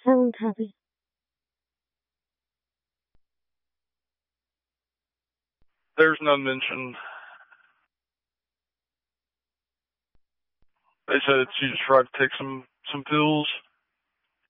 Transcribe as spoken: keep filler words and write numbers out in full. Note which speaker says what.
Speaker 1: Sound happy.
Speaker 2: There's none mentioned. They said she just tried to take some, some pills